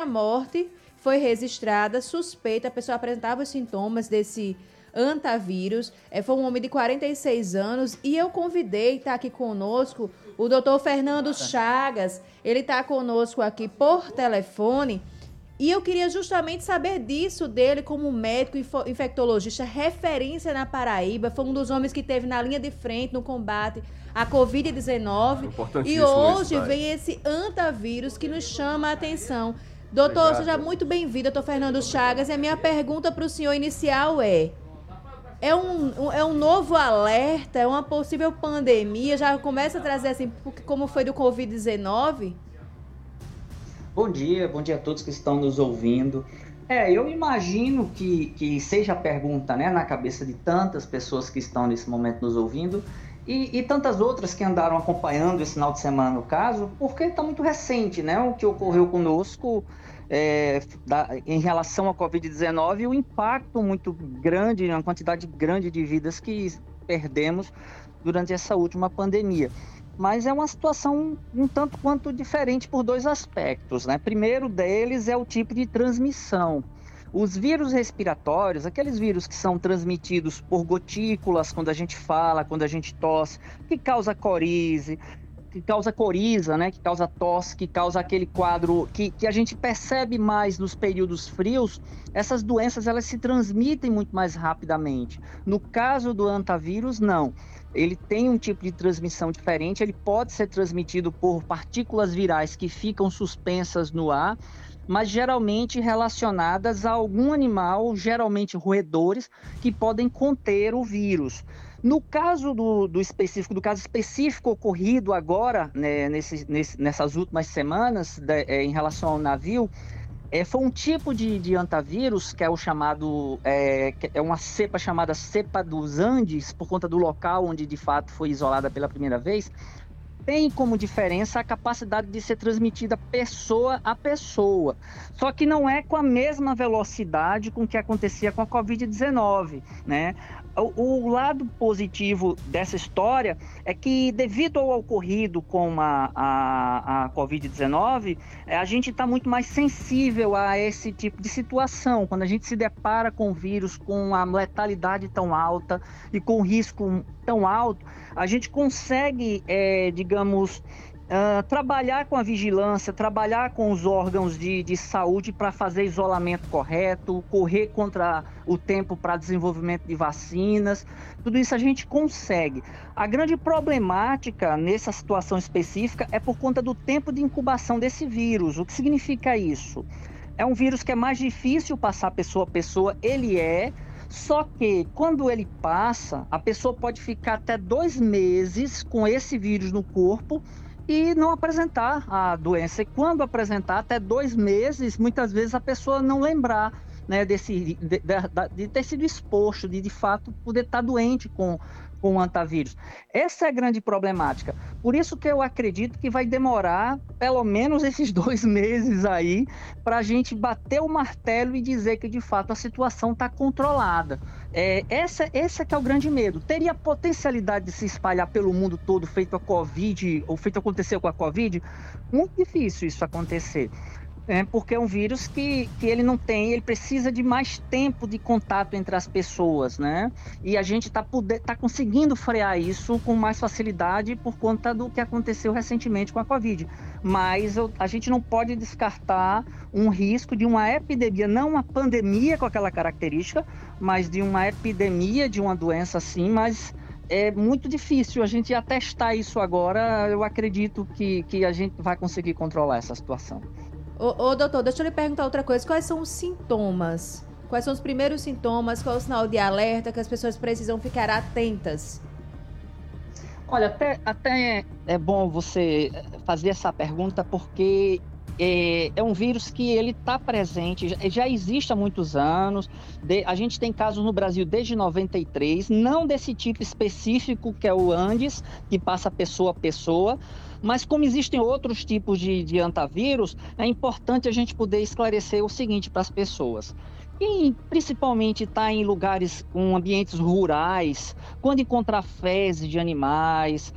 morte foi registrada, suspeita, a pessoa apresentava os sintomas desse antavírus. Foi um homem de 46 anos e eu convidei, está aqui conosco, o doutor Fernando Chagas. Ele está conosco aqui por telefone e eu queria justamente saber disso dele como médico infectologista, referência na Paraíba. Foi um dos homens que esteve na linha de frente no combate à Covid-19 e hoje vem esse antavírus que nos chama a atenção. Doutor, seja muito bem-vindo, doutor Fernando Chagas. E a minha pergunta para o senhor inicial é um novo alerta, é uma possível pandemia? Já começa a trazer assim, como foi do Covid-19? Bom dia a todos que estão nos ouvindo. Eu imagino que seja a pergunta, né, na cabeça de tantas pessoas que estão nesse momento nos ouvindo e tantas outras que andaram acompanhando esse final de semana, no caso, porque está muito recente, né, o que ocorreu conosco em relação à Covid-19 e o impacto muito grande, uma quantidade grande de vidas que perdemos durante essa última pandemia. Mas é uma situação um tanto quanto diferente por dois aspectos, né? Primeiro deles é o tipo de transmissão. Os vírus respiratórios, aqueles vírus que são transmitidos por gotículas, quando a gente fala, quando a gente tosse, que causa coriza, né? Que causa tosse, que causa aquele quadro que a gente percebe mais nos períodos frios. Essas doenças, elas se transmitem muito mais rapidamente. No caso do antavírus, não. Ele tem um tipo de transmissão diferente, ele pode ser transmitido por partículas virais que ficam suspensas no ar, mas geralmente relacionadas a algum animal, geralmente roedores, que podem conter o vírus. No caso do caso específico ocorrido agora, né, nessas últimas semanas, em relação ao navio, foi um tipo de antavírus que é o chamado, é uma cepa chamada cepa dos Andes, por conta do local onde de fato foi isolada pela primeira vez. Tem como diferença a capacidade de ser transmitida pessoa a pessoa, só que não é com a mesma velocidade com que acontecia com a Covid-19, né? O lado positivo dessa história é que, devido ao ocorrido com a Covid-19, a gente está muito mais sensível a esse tipo de situação. Quando a gente se depara com o vírus, com a letalidade tão alta e com o risco tão alto, a gente consegue, digamos, trabalhar com a vigilância, trabalhar com os órgãos de saúde para fazer isolamento correto, correr contra o tempo para desenvolvimento de vacinas. Tudo isso a gente consegue. A grande problemática nessa situação específica é por conta do tempo de incubação desse vírus. O que significa isso? É um vírus que é mais difícil passar pessoa a pessoa, só que quando ele passa, a pessoa pode ficar até 2 meses com esse vírus no corpo e não apresentar a doença. E quando apresentar, até 2 meses, muitas vezes a pessoa não lembrar, né, de ter sido exposto, de fato poder estar doente com o antavírus. Essa é a grande problemática. Por isso que eu acredito que vai demorar pelo menos esses 2 meses aí para a gente bater o martelo e dizer que de fato a situação está controlada. Esse que é o grande medo. Teria potencialidade de se espalhar pelo mundo todo, feito a Covid, ou feito acontecer com a Covid? Muito difícil isso acontecer. Porque é um vírus que ele precisa de mais tempo de contato entre as pessoas, né? E a gente tá conseguindo frear isso com mais facilidade por conta do que aconteceu recentemente com a Covid. Mas a gente não pode descartar um risco de uma epidemia, não uma pandemia com aquela característica, mas de uma epidemia de uma doença assim, mas é muito difícil a gente atestar isso agora. Eu acredito que a gente vai conseguir controlar essa situação. Ô, doutor, deixa eu lhe perguntar outra coisa. Quais são os sintomas? Quais são os primeiros sintomas? Qual é o sinal de alerta que as pessoas precisam ficar atentas? Olha, até é bom você fazer essa pergunta, porque é um vírus que ele está presente, já existe há muitos anos. A gente tem casos no Brasil desde 93, não desse tipo específico que é o Andes, que passa pessoa a pessoa, mas como existem outros tipos de antavírus, é importante a gente poder esclarecer o seguinte para as pessoas. Quem principalmente está em lugares com ambientes rurais, quando encontrar fezes de animais,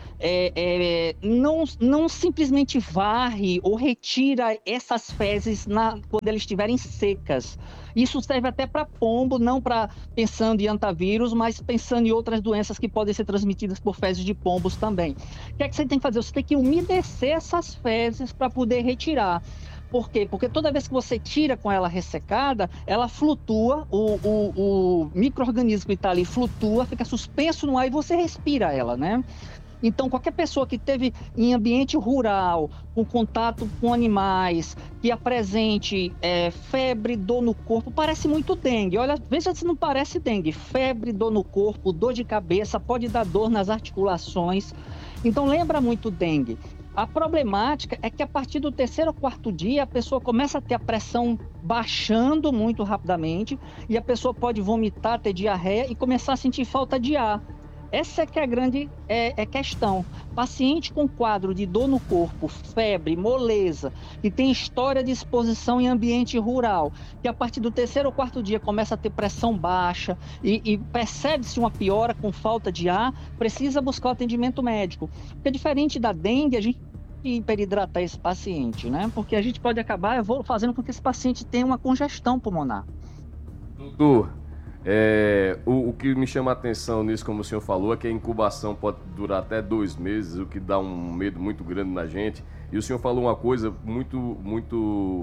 não simplesmente varre ou retira essas fezes quando elas estiverem secas. Isso serve até para pombo, não para pensando em antavírus, mas pensando em outras doenças que podem ser transmitidas por fezes de pombos também. O que é que você tem que fazer? Você tem que umedecer essas fezes para poder retirar. Por quê? Porque toda vez que você tira com ela ressecada, ela flutua, o micro-organismo que está ali flutua, fica suspenso no ar e você respira ela, né? Então, qualquer pessoa que teve em ambiente rural, com contato com animais, que apresente febre, dor no corpo, parece muito dengue. Olha, veja se não parece dengue. Febre, dor no corpo, dor de cabeça, pode dar dor nas articulações. Então, lembra muito dengue. A problemática é que a partir do 3º ou 4º dia, a pessoa começa a ter a pressão baixando muito rapidamente e a pessoa pode vomitar, ter diarreia e começar a sentir falta de ar. Essa é que é a grande questão. Paciente com quadro de dor no corpo, febre, moleza, que tem história de exposição em ambiente rural, que a partir do 3º ou 4º dia começa a ter pressão baixa e percebe-se uma piora com falta de ar, precisa buscar o atendimento médico. Porque diferente da dengue, a gente hiperidratar esse paciente, né? Porque a gente pode acabar fazendo com que esse paciente tenha uma congestão pulmonar. Doutor, o que me chama a atenção nisso, como o senhor falou, é que a incubação pode durar até 2 meses, o que dá um medo muito grande na gente. E o senhor falou uma coisa muito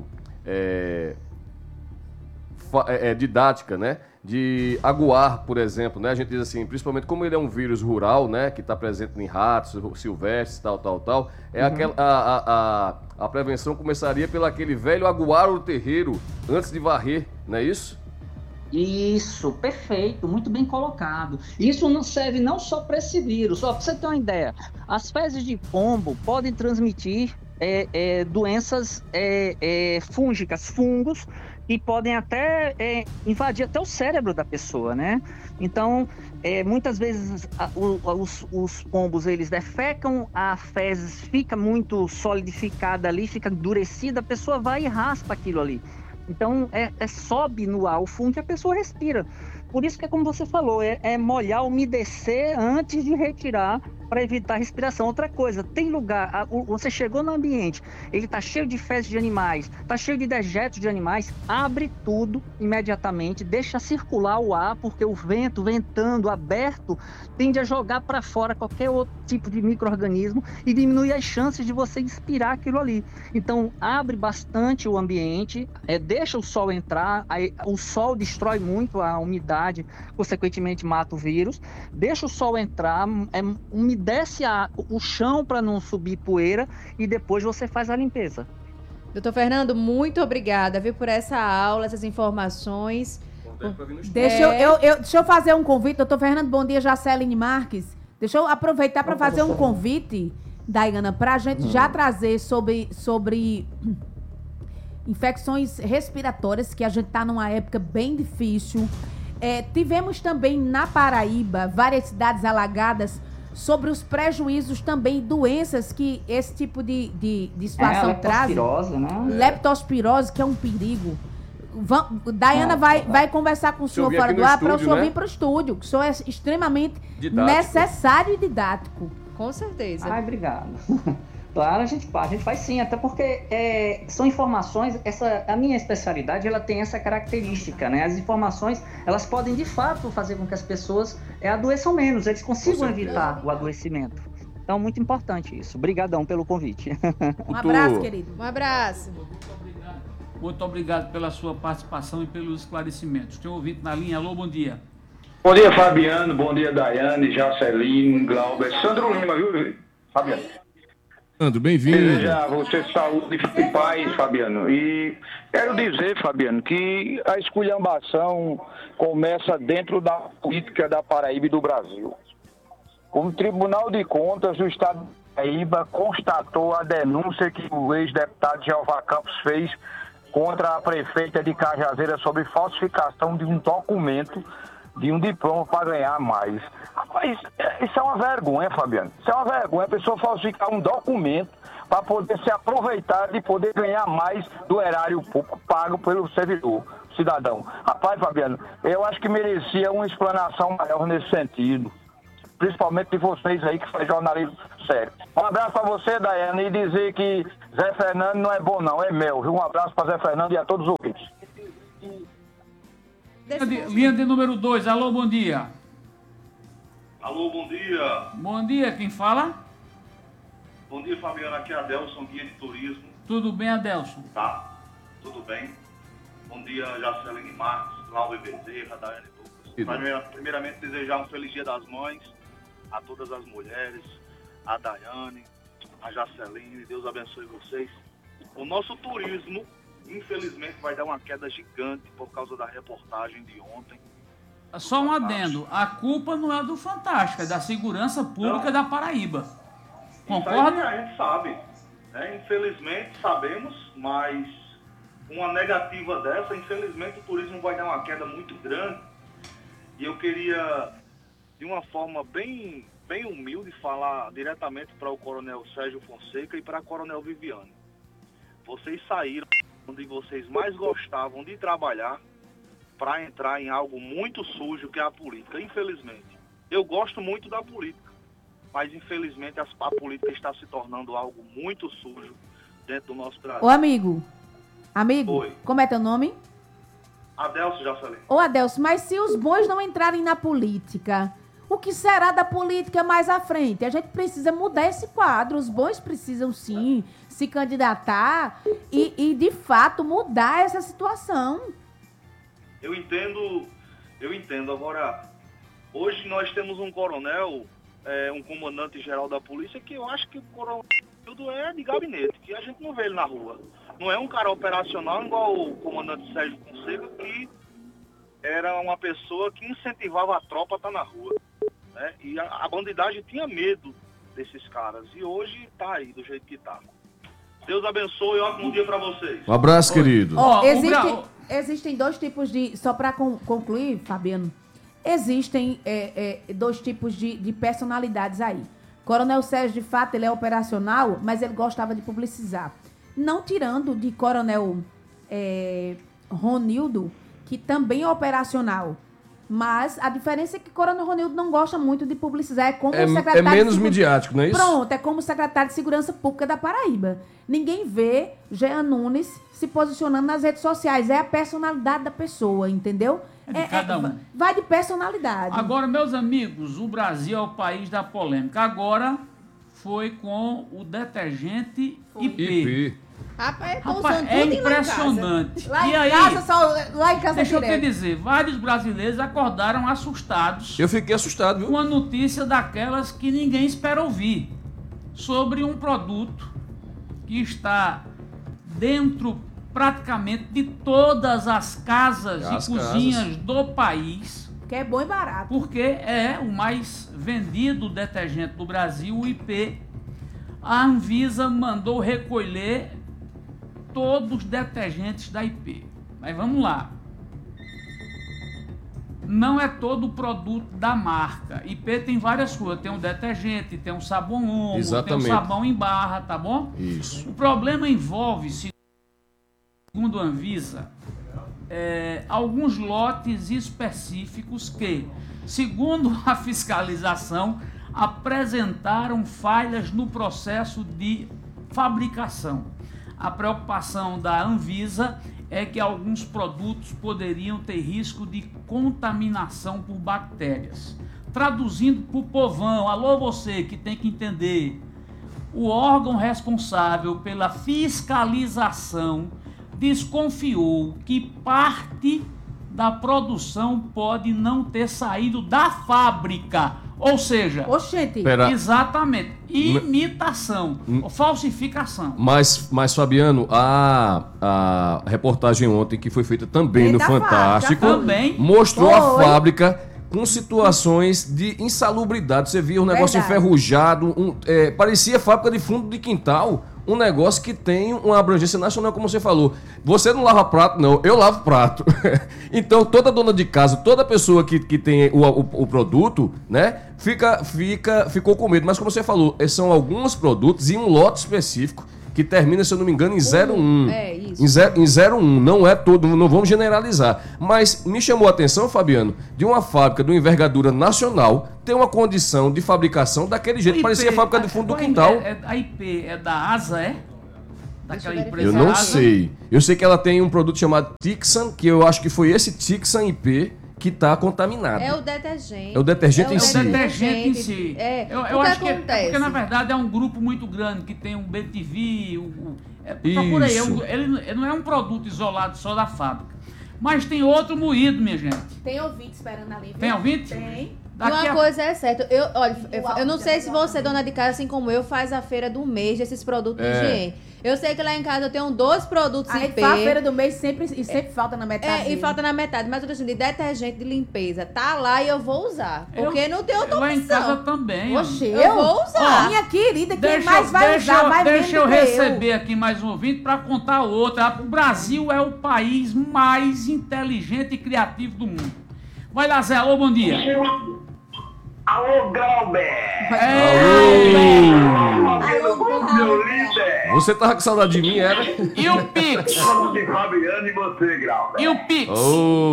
didática, né? De aguar, por exemplo, né? A gente diz assim, principalmente como ele é um vírus rural, né? Que está presente em ratos, silvestres, tal. A prevenção começaria pelo aquele velho aguar o terreiro antes de varrer, não é isso? Isso, perfeito, muito bem colocado. Isso não serve não só para esse vírus, só para você ter uma ideia. As fezes de pombo podem transmitir doenças fúngicas, fungos, que podem até invadir até o cérebro da pessoa, né? Então, muitas vezes os pombos, eles defecam, a fezes fica muito solidificada ali, fica endurecida, a pessoa vai e raspa aquilo ali. Então, sobe no ar o fungo que a pessoa respira. Por isso que é como você falou, molhar, umedecer antes de retirar para evitar a respiração. Outra coisa, tem lugar, você chegou no ambiente, ele está cheio de fezes de animais, está cheio de dejetos de animais, abre tudo imediatamente, deixa circular o ar, porque o vento, ventando aberto, tende a jogar para fora qualquer outro tipo de micro-organismo e diminui as chances de você inspirar aquilo ali. Então, abre bastante o ambiente, deixa o sol entrar, o sol destrói muito a umidade, consequentemente mata o vírus, deixa o sol entrar, umedece o chão para não subir poeira e depois você faz a limpeza. Doutor Fernando, muito obrigada, viu, por essa aula, essas informações. Deixa eu fazer um convite, doutor Fernando, bom dia, Jaceline Marques. Deixa eu aproveitar para fazer um convite, Dayana, para a gente já trazer sobre infecções respiratórias, que a gente está numa época bem difícil. Tivemos também na Paraíba várias cidades alagadas, sobre os prejuízos também, doenças que esse tipo de situação traz. Leptospirose, né? Leptospirose, que é um perigo. Dayana vai conversar com o senhor fora do ar para o senhor vir para o estúdio, que o senhor é extremamente necessário e didático. Com certeza. Ai, obrigado. Claro, a gente faz sim, até porque são informações, a minha especialidade, ela tem essa característica, né? As informações, elas podem de fato fazer com que as pessoas adoeçam menos, eles consigam evitar o adoecimento. Então, muito importante isso. Obrigadão pelo convite. Um abraço, querido. Um abraço. Muito obrigado pela sua participação e pelos esclarecimentos. Tem um ouvinte na linha. Alô, bom dia. Bom dia, Fabiano. Bom dia, Daiane, Jaceline, Glauber. Sandro Lima, viu, Fabiano? Sandro, bem-vindo. Desejo a você saúde e paz, Fabiano. E quero dizer, Fabiano, que a esculhambação começa dentro da política da Paraíba e do Brasil. O Tribunal de Contas do Estado da Paraíba constatou a denúncia que o ex-deputado Jeová Campos fez contra a prefeita de Cajazeira sobre falsificação de um documento, de um diploma para ganhar mais. Rapaz, isso é uma vergonha, Fabiano. Isso é uma vergonha a pessoa falsificar um documento para poder se aproveitar de poder ganhar mais do erário público pago pelo servidor. cidadão. Rapaz, Fabiano, eu acho que merecia uma explanação maior nesse sentido. Principalmente de vocês aí que faz jornalismo sério. Um abraço pra você, Daiane, e dizer que Zé Fernando não é bom não, é mel, viu? Um abraço pra Zé Fernando e a todos os ouvintes. Linha de número 2, alô, bom dia. Alô, bom dia. Bom dia, quem fala? Bom dia, Fabiano. Aqui é Adelson, guia de turismo. Tudo bem, Adelson? Tá, tudo bem. Bom dia, Jaceline Marques, Cláudio Bezerra, Daiane Lucas. Primeiramente, desejar um feliz Dia das Mães a todas as mulheres, a Daiane, a Jaceline, Deus abençoe vocês. O nosso turismo, infelizmente, vai dar uma queda gigante por causa da reportagem de ontem. Só um adendo, a culpa não é do Fantástico, é da segurança pública da Paraíba. Concorda? Isso aí a gente sabe, né? Infelizmente sabemos, mas uma negativa dessa, infelizmente o turismo vai dar uma queda muito grande. E eu queria, de uma forma bem humilde, falar diretamente para o Coronel Sérgio Fonseca e para a Coronel Viviane. Vocês saíram onde vocês mais gostavam de trabalhar para entrar em algo muito sujo que é a política, infelizmente. Eu gosto muito da política, mas infelizmente a política está se tornando algo muito sujo dentro do nosso Brasil. Ô, amigo, Oi. como é teu nome? Adelson, já falei. Ô, Adelson, mas se os bons não entrarem na política, o que será da política mais à frente? A gente precisa mudar esse quadro. Os bons precisam, sim, se candidatar e de fato, mudar essa situação. Eu entendo. Agora, hoje nós temos um coronel, um comandante-geral da polícia, que eu acho que o coronel é de gabinete, que a gente não vê ele na rua. Não é um cara operacional igual o comandante Sérgio Fonseca, que era uma pessoa que incentivava a tropa a estar na rua, né? E a bandidagem tinha medo desses caras. E hoje tá aí, do jeito que tá. Deus abençoe e ótimo dia pra vocês. Um abraço, querido. Existem dois tipos de... Só para concluir, Fabiano, existem dois tipos de personalidades aí. Coronel Sérgio, de fato, ele é operacional, mas ele gostava de publicizar. Não tirando de Coronel Ronildo, que também é operacional. Mas a diferença é que Coronel Ronildo não gosta muito de publicizar. É como o secretário... É menos midiático, não é isso? Pronto, é como o secretário de Segurança Pública da Paraíba. Ninguém vê Jean Nunes se posicionando nas redes sociais. É a personalidade da pessoa, entendeu? É de cada um. Vai de personalidade. Agora, meus amigos, o Brasil é o país da polêmica. Agora foi com o detergente IP. Rapaz, é impressionante. Lá e em aí, casa deixa eu te direto. dizer, vários brasileiros acordaram assustados. Eu fiquei assustado, viu? Com a notícia daquelas que ninguém espera ouvir. Sobre um produto que está dentro praticamente de todas as casas e cozinhas do país. Que é bom e barato. Porque é o mais vendido detergente do Brasil, o IP. A Anvisa mandou recolher todos os detergentes da IP. Mas vamos lá. Não é todo o produto da marca. IP tem várias coisas. Tem um detergente, tem um sabão Omo, tem um sabão em barra, tá bom? Isso. O problema envolve, segundo a Anvisa, alguns lotes específicos que, segundo a fiscalização, apresentaram falhas no processo de fabricação. A preocupação da Anvisa é que alguns produtos poderiam ter risco de contaminação por bactérias. Traduzindo para o povão, alô você que tem que entender, o órgão responsável pela fiscalização desconfiou que parte da produção pode não ter saído da fábrica. Ou seja, exatamente, imitação, falsificação. Mas, Fabiano, a reportagem ontem, que foi feita também no Fantástico, mostrou a fábrica com situações de insalubridade. Você via um negócio enferrujado, parecia fábrica de fundo de quintal, um negócio que tem uma abrangência nacional, como você falou. Você não lava prato, não, eu lavo prato. Então, toda dona de casa, toda pessoa que tem o produto, né, ficou com medo. Mas como você falou, são alguns produtos e um lote específico que termina, se eu não me engano, em 01. É, isso. Em 01. Não é todo, não vamos generalizar. Mas me chamou a atenção, Fabiano, de uma fábrica de uma envergadura nacional ter uma condição de fabricação daquele jeito, parecia fábrica de fundo do quintal. A IP é da ASA, é? Daquela empresa Eu não ASA? sei. Eu sei que ela tem um produto chamado Tixan, que eu acho que foi esse Tixan IP que está contaminado. É o detergente. É o detergente em si. É o detergente em si. É. Eu O que acho que acontece? porque, na verdade, é um grupo muito grande que tem um BTV. Procura aí. Isso. Ele não é um produto isolado só da fábrica. Mas tem outro moído, minha gente. Tem ouvinte esperando ali. viu? Tem ouvinte? Tem. E uma coisa é certa, eu não sei se você, dona de casa, assim como eu, faz a feira do mês desses produtos de higiene. Eu sei que lá em casa eu tenho 2 produtos A gente IP. faz a feira do mês sempre falta na metade. E dele. falta na metade, mas eu tô assim, de detergente de limpeza, tá lá e eu vou usar. Porque não tem outra Lá opção. em casa também. ó. Oxe, Eu vou usar. Minha querida, quem mais vai usar, vai Deixa eu menos que receber aqui mais um ouvinte para contar outra. O Brasil é o país mais inteligente e criativo do mundo. Vai lá, Zé. Alô, bom dia. Alô, Glauber! Meu líder! Você tava com saudade de mim, era? E o Pix? Falando de Fabiano e você, Glauber. E o Pix? Oh.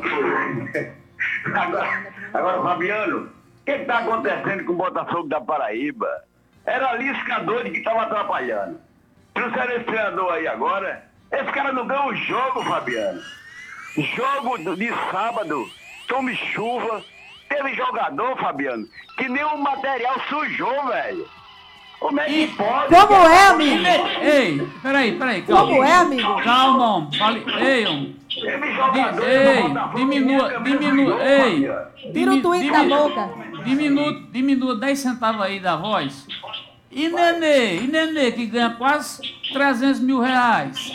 Agora, Fabiano, o que está acontecendo com o Botafogo da Paraíba? Era a Lisca doido que estava atrapalhando. Trouxeram esse treinador aí agora. Esse cara não ganha o jogo, Fabiano. Jogo de sábado, tome chuva. Teve jogador, Fabiano, que nem o material sujou, velho. Como é que pode? Como é, amigo? Ei, peraí, calma. Como é, amigo? Calma, homem. Fale. Ei, homem. Teve jogador Ei, do Botafogo diminua, que nem a camisa diminua, sujou, ei. Fabiano. Tira o tweet da boca. Diminua 10 centavos aí da voz. E Nenê, que ganha quase 300 mil reais.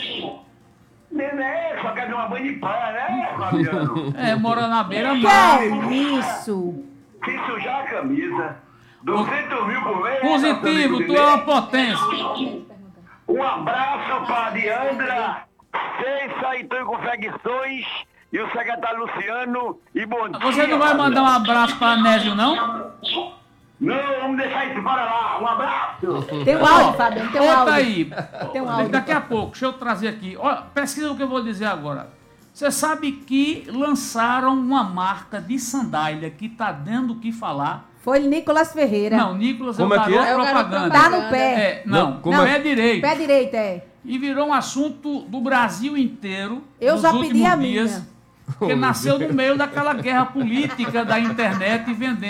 Nenê, só quer dar uma banho de praia, né, Fabiano? Mora na beira-mar. Que é isso? Se sujar a camisa, 200 mil por mês. Positivo, tu é uma potência. Um abraço para a Diandra, Ceiça e Tonho Confecções e o secretário Luciano e bom dia. Você não vai mandar um abraço para Anésio, não? Não, vamos deixar isso para lá. Um abraço. Tem um áudio, Fabiano, tem um Conta áudio. aí. Tem um áudio. Daqui a pouco, deixa eu trazer aqui. Olha, pesquisa o que eu vou dizer agora. Você sabe que lançaram uma marca de sandália que tá dando o que falar. Foi Nicolas Ferreira. Não, Nicolas Como é o é que garoto é? propaganda. Tá no pé. Não, Como é? pé direito. Pé direito, é. E virou um assunto do Brasil inteiro. Eu nos já pedi últimos a dias, minha. Porque nasceu no meio daquela guerra política da internet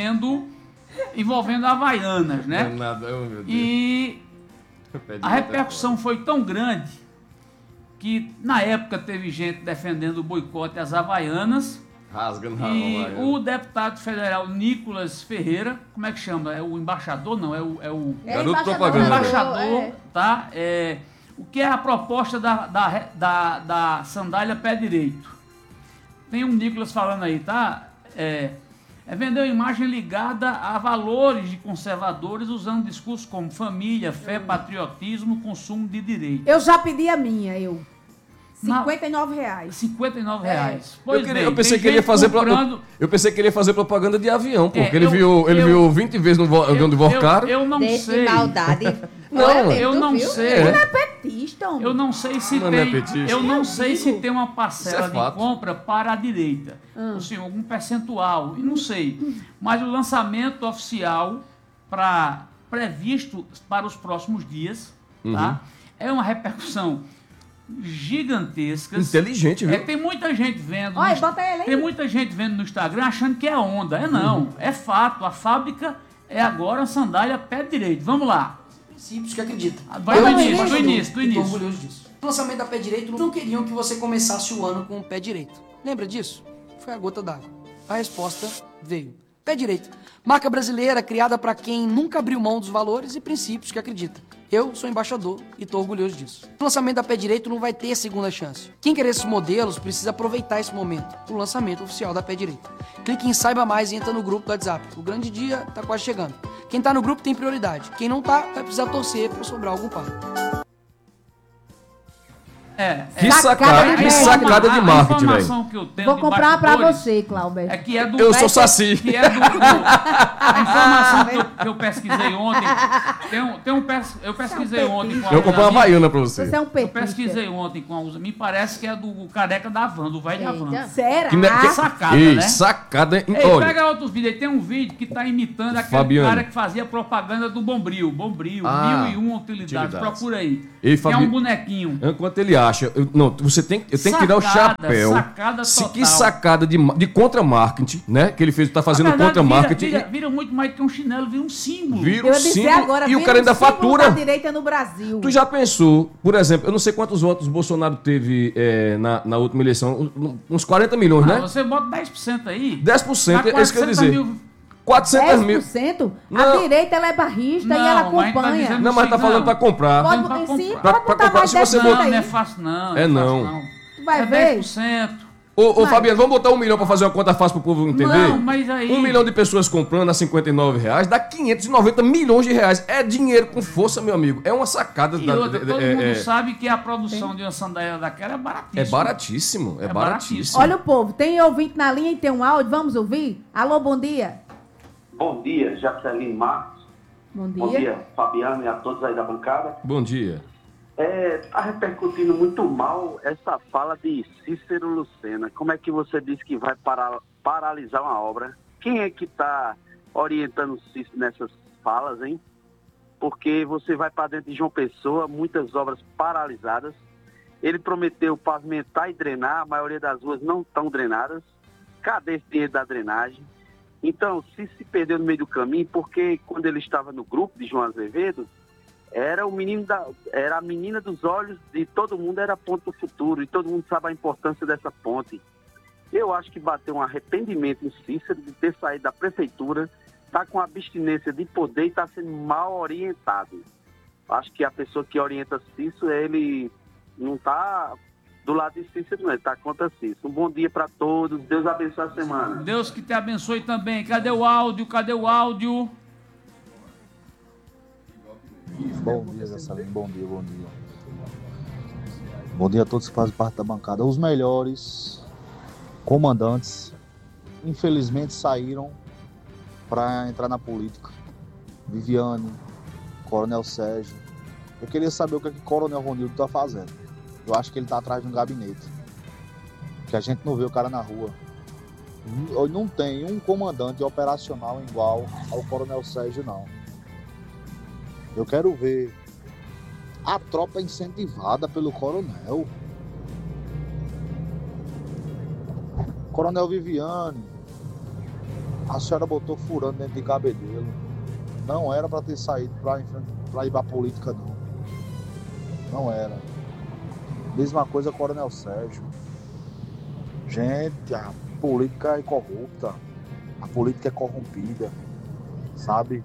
envolvendo Havaianas, né? Nada, oh, meu Deus. E a repercussão foi tão grande que na época teve gente defendendo o boicote às Havaianas. Rasga na E Havaiana. o deputado federal Nicolas Ferreira, como é que chama? É o embaixador? Não, é o Garoto propaganda. embaixador, tá? O que é a proposta da sandália pé direito? Tem um Nicolas falando aí, tá? Vender uma imagem ligada a valores de conservadores usando discursos como família, fé, patriotismo, consumo de direito. Eu já pedi a minha, eu. Na- R$59. R$59. Pois bem, Eu pensei tem que ele ia gente fazer comprando... eu pensei que ele ia fazer propaganda de avião, porque É, ele viu 20 vezes no avião do Vorcaro. Eu não Deixa sei. de maldade. Não, Olha, eu tu não viu? sei. Não é petista, homem. Eu não sei se Não é tem. petista. Eu não sei se tem uma Isso parcela é de fato. compra para a direita. Assim, algum percentual. E não sei. Mas o lançamento oficial previsto para os próximos dias, tá? É uma repercussão gigantesca. Inteligente, viu? Tem muita gente vendo. Olha, bota ele aí. Tem muita gente vendo no Instagram achando que é onda. Não. É fato. A fábrica é agora a sandália pé direito. Vamos lá. Princípios que acredita. Vai do início. Tô orgulhoso disso. No lançamento da Pé Direito, não queriam que você começasse o ano com o pé direito. Lembra disso? Foi a gota d'água. A resposta veio. Pé Direito. Marca brasileira criada para quem nunca abriu mão dos valores e princípios que acredita. Eu sou embaixador e tô orgulhoso disso. O lançamento da Pé Direito não vai ter segunda chance. Quem quer esses modelos precisa aproveitar esse momento, o lançamento oficial da Pé Direito. Clique em Saiba Mais e entra no grupo do WhatsApp. O grande dia tá quase chegando. Quem tá no grupo tem prioridade. Quem não tá, vai precisar torcer para sobrar algum par. Que sacada de marketing, A velho. informação que eu tenho Vou de comprar pra bastidores você, Clauber. é que é do... Eu sou Saci. Que é a informação que eu pesquisei ontem. Eu pesquisei ontem com a Eu comprei uma Havaiana pra Você você. é um Eu petista. pesquisei ontem com a usa. Me parece que é do careca da van, do velho da van. Eita. Será? Sacada, Ei, né? sacada, hein? Ei, Olha, pega outros vídeos aí. Tem um vídeo que tá imitando aquele Fabiano. cara que fazia propaganda do Bombril. Bombril, Ah, 1001 utilidades. Procura aí. Ei, Que é um bonequinho. enquanto ele acha... eu tenho que tirar o chapéu. Sacada total. Que sacada de contra-marketing, né? Que ele tá fazendo Na verdade, contra-marketing. Vira muito mais que um chinelo, vira um símbolo. Vira Eu o ia dizer símbolo agora, e o vira cara ainda símbolo fatura. da direita no Brasil. Tu já pensou, por exemplo, eu não sei quantos votos Bolsonaro teve na última eleição, uns 40 milhões, né? Você bota 10% aí. 10%, dá é isso que eu ia dizer. 400 mil. 400 mil. 10%? A Não. direita ela é barrista e Não, ela mas tá acompanha. dizendo- Não, mas tá falando pra comprar. Pode, pra sim, comprar. pode Pra botar comprar, mais se você 10% Não, aí. não é fácil não. É não. Fácil, não. Tu vai É ver? 10%. Ô, Mas- Fabiano, vamos botar 1 milhão pra fazer uma conta fácil pro povo entender? Não, mas aí... 1 milhão de pessoas comprando a R$59, dá 590 milhões de reais. É dinheiro com força, meu amigo. É uma sacada. E outra, todo mundo sabe que a produção de uma sandália daquela é baratíssima. É baratíssimo, é baratíssimo. Olha o povo, tem ouvinte na linha e tem um áudio, vamos ouvir? Alô, bom dia. Bom dia, Jaqueline Marcos. Bom dia. Bom dia, Fabiano e a todos aí da bancada. Bom dia. Está repercutindo muito mal essa fala de Cícero Lucena. Como é que você disse que vai paralisar uma obra? Quem é que está orientando o Cícero nessas falas, hein? Porque você vai para dentro de João Pessoa, muitas obras paralisadas. Ele prometeu pavimentar e drenar, a maioria das ruas não estão drenadas. Cadê esse dinheiro da drenagem? Então, se perdeu no meio do caminho, porque quando ele estava no grupo de João Azevedo, era a menina dos olhos de todo mundo, era a ponte do futuro, e todo mundo sabe a importância dessa ponte. Eu acho que bateu um arrependimento em Cícero de ter saído da prefeitura, está com abstinência de poder e está sendo mal orientado. Acho que a pessoa que orienta Cícero, ele não está do lado de Cícero, não, ele está contra Cícero. Um bom dia para todos, Deus abençoe a semana. Deus que te abençoe também. Cadê o áudio? Cadê o áudio? Bom dia, Zassalim. Bom dia, bom dia. Bom dia a todos que fazem parte da bancada. Os melhores comandantes, infelizmente, saíram para entrar na política. Viviane, Coronel Sérgio. Eu queria saber o que o Coronel Ronildo está fazendo. Eu acho que ele está atrás de um gabinete. Que a gente não vê o cara na rua. Não tem um comandante operacional igual ao Coronel Sérgio, não. Eu quero ver a tropa incentivada pelo coronel. Coronel Viviane, a senhora botou furando dentro de cabedelo. Não era para ter saído para ir para a política, não. Não era. Mesma coisa, Coronel Sérgio. Gente, a política é corrupta. A política é corrompida. Sabe?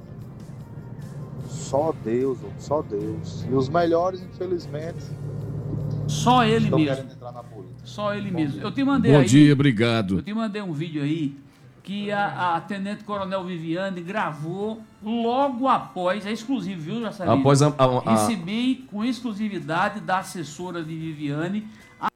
Só Deus, só Deus. E os melhores, infelizmente, Só ele estão mesmo. querendo entrar na política. Só ele mesmo. Eu te mandei Bom aí. dia, obrigado. Eu te mandei um vídeo aí que a Tenente Coronel Viviane gravou logo após, é exclusivo, viu, Jassalino? Após a- Recebi com exclusividade da assessora de Viviane